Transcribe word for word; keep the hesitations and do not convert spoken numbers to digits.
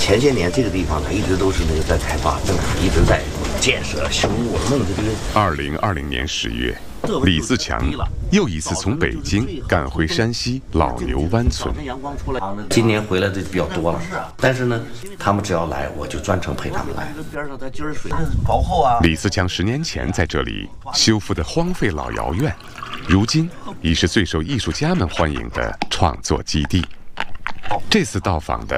前些年这个地方它一直都是那个在开发，政府一直在建设修路，弄的这个。 二零二零年十月，李自强又一次从北京赶回山西老牛湾村。 今年回来的比较多了，但是呢，他们只要来，我就专程陪他们来。 李自强十年前在这里修复的荒废老窑院，如今已是最受艺术家们欢迎的创作基地。这次到访的